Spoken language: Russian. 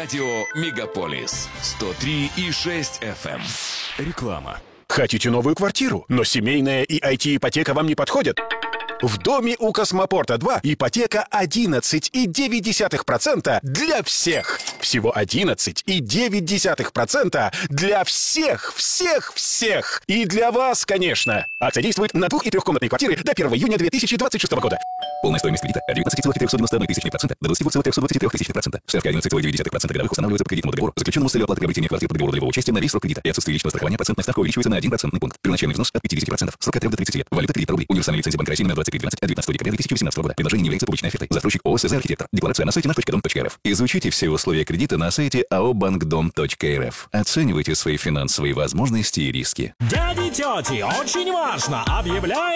Радио Мегаполис 103,6 FM. Реклама. Хотите новую квартиру, но семейная и IT-ипотека вам не подходят? В доме у Космопорта 2 ипотека 11,9% для всех. Всего 11,9% для всех. И для вас, конечно. Акция действует на 2- и 3-комнатные квартиры до 1 июня 2026 года. Полная стоимость кредита от 19,391% до 20,323%. Ставка 11,9% годовых устанавливается по кредитному договору, заключенному с целью оплаты приобретения квартиры по договору долевого участия на весь срок кредита. И отсутствие личного страхования процентная ставка увеличивается на 1% пункт. Первоначальный взнос от 50%. Срок от 3 до 30 лет. Валюта 3 рублей. Универсальная лицензия Банка России номер 2512 от 19 декабря 2018 года. Предложение не является публичной офертой. Застройщик ООО «СЗ Архитектор». Декларация на сайте наш.дом.рф. Изучите все условия кредита на сайте aobankdom.rf. Оценивайте свои финансовые возможности и риски. Дяди, тети, очень важно! Объявляем